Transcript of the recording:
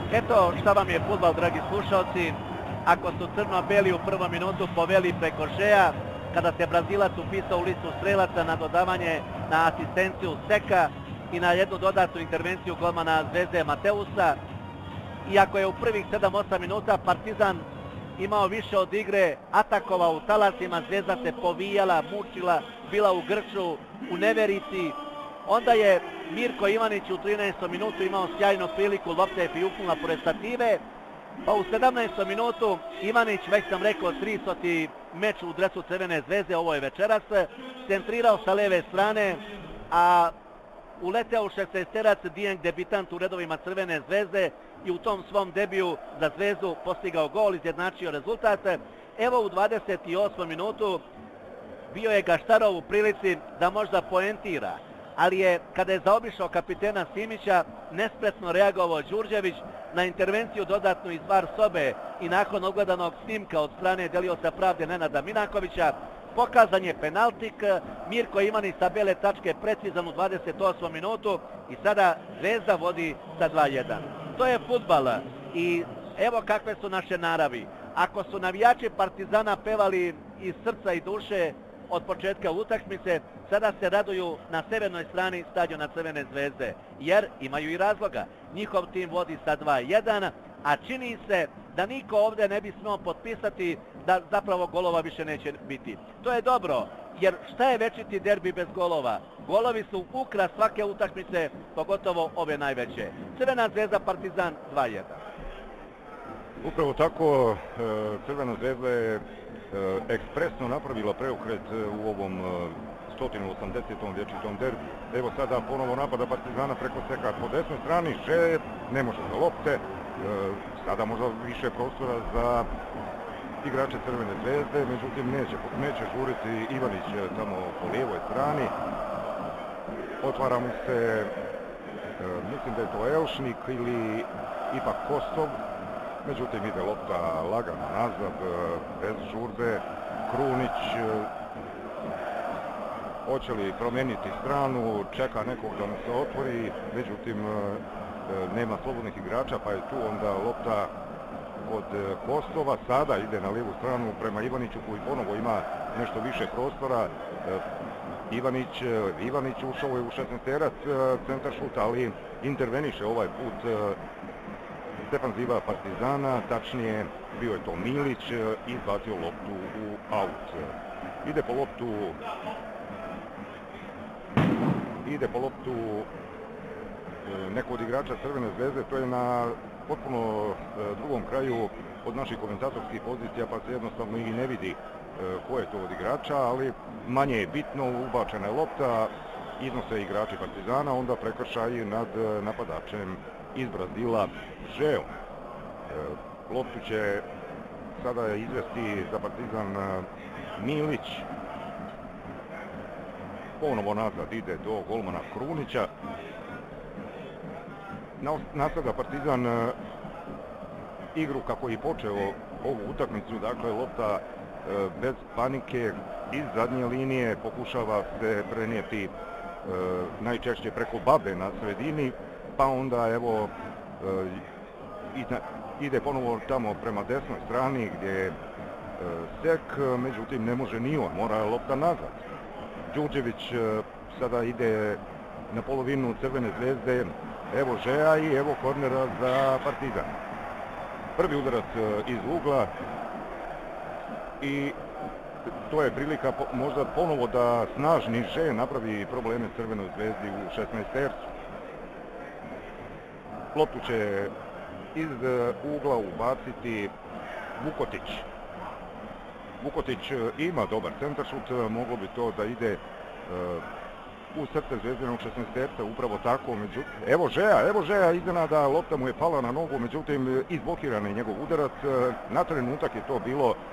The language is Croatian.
Eto šta vam je fudbal, dragi slušalci. Ako su crno-beli u prvom minutu poveli preko Žeja, kada se Brazilac upisao u listu strelaca na dodavanje na asistenciju Seka i na jednu dodatnu intervenciju golmana Zvezde Mateusa. Iako je u prvih 7-8 minuta Partizan imao više od igre, atakovao u talasima, Zvezda se povijala, mučila, bila u grču, u neverici. Onda je Mirko Ivanić u 13. minutu imao sjajnu priliku, lopta je pijuknula pored stative. Pa u 17. minutu Ivanić, već sam rekao, 300. meč u dresu Crvene Zvezde, ovo je večeras, centrirao sa leve strane, a uleteo u 16-terac Dijeng, debitant u redovima Crvene Zvezde, i u tom svom debiju za Zvezdu postigao gol, izjednačio rezultat. Evo u 28. minutu bio je Gaštarov u prilici da možda poentira, ali je, kada je zaobišao kapitena Simića, nespretno reagovao Đurđević na intervenciju dodatnu iz VAR sobe i nakon ogledanog snimka od strane delioca pravde Nenada Minakovića, pokazan je penaltik. Mirko Ivanić sa bele tačke precizan u 28. minutu i sada Zvezda vodi sa 2:1. To je fudbal i evo kakve su naše naravi. Ako su navijači Partizana pevali iz srca i duše od početka utakmice, sada se raduju na severnoj strani stadiona Crvene Zvezde, jer imaju i razloga. Njihov tim vodi sa 2:1, a čini se da niko ovdje ne bi smeo potpisati da zapravo golova više neće biti. To je dobro, jer šta je večiti derbi bez golova? Golovi su ukras svake utakmice, pogotovo ove najveće. Crvena Zvezda Partizan 2:1. Upravo tako, Crvena Zvezda je ekspresno napravila preokret u ovom 180. vječitom derbi. Evo sada ponovo napada Partizana preko Seka po desnoj strani, Že ne može za lopte, sada možda više prostora za igrače Crvene Zvezde, međutim neće žuriti Ivanić tamo po lijevoj strani. Otvara mu se, mislim da je to Elšnik ili ipak Kostov, međutim ide lopta lagano nazad, bez žurbe. Krunić hoće li promijeniti stranu, čeka nekog da mu se otvori, međutim nema slobodnih igrača, pa je tu onda lopta od Kostova. Sada ide na lijevu stranu prema Ivaniću koji ponovo ima nešto više prostora. Ivanić ušao je u 16-terac, centar šut, ali interveniše ovaj put defanziva Partizana, tačnije bio je to Milić, i izbacio loptu u aut. Ide po loptu neko od igrača Crvene Zvezde, to je na potpuno drugom kraju od naših komentatorskih pozicija, pa se jednostavno i ne vidi ko je to od igrača, ali manje je bitno, ubačena je lopta, iznose igrači Partizana, onda prekršaj nad napadačem iz Brazila Žeom. Loptu će sada izvesti za Partizan Milić. Ponovo nazad ide do golmana Krunića. Nastavlja Partizan igru kako je počeo ovu utakmicu, dakle lopta bez panike iz zadnje linije, pokušava se prenijeti najčešće preko Babe na sredini, pa onda evo ide ponovo tamo prema desnoj strani gdje je Sek, međutim ne može ni on, mora lopta nazad. Đurđević sada ide na polovinu Crvene Zvezde, evo Žeja i evo kornera za Partizan. Prvi udarac iz ugla i to je prilika možda ponovo da snažni Že napravi probleme Crvenoj Zvezdi u 16-tercu. Loptu će iz ugla ubaciti Vukotić. Vukotić ima dobar centaršut, moglo bi to da ide u srce Zvezdinog 16-terca, upravo tako. Evo Žeja iznenada, lopta mu je pala na nogu, međutim izblokiran je njegov udarac. Na trenutak je to bilo